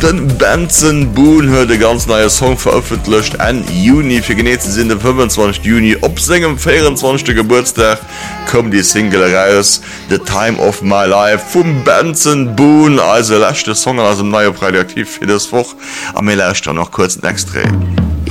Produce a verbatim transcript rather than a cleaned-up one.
Den Benson Boone hue de ganz neue Song veröffentlicht en Juni fir genet sinn den fünfundzwanzigsten Juni op segem vierundzwanzigsten Geburtstag kom die Single raus The Time of My Life vum Benson Boone, also lachte Song aus dem neue Radioaktiv fir das Woch am mir lacht noch kurz extra.